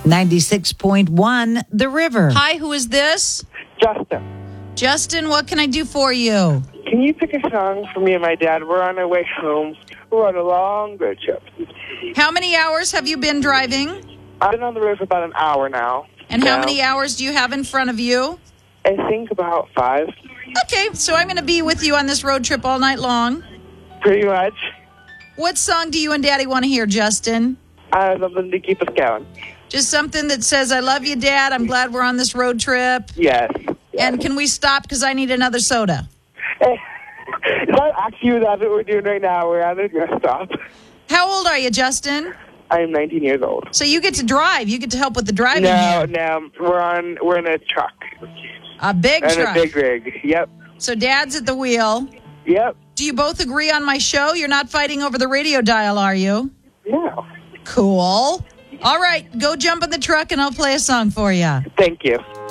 96.1 The River. Hi, who is this? Justin, Justin, what can I do for you? can you pick a song for me and my dad? We're on our way home. We're on a long road trip. How many hours have you been driving? I've been on the road for about an hour now. And how many hours do you have in front of you? I think about 5. Okay, so I'm going to be with you on this road trip all night long. Pretty much. What song do you and Daddy want to hear, Justin? Something to keep us going. Just something that says, I love you, Dad. I'm glad we're on this road trip. Yes. And can we stop because I need another soda? Is that actually what we're doing right now? We're at a rest stop. How old are you, Justin? I am 19 years old. So you get to drive. You get to help with the driving here. No. We're in a truck. A big truck. And a big rig. Yep. So Dad's at the wheel. Yep. Do you both agree on my show? You're not fighting over the radio dial, are you? No. Cool. All right, go jump in the truck and I'll play a song for you. Thank you.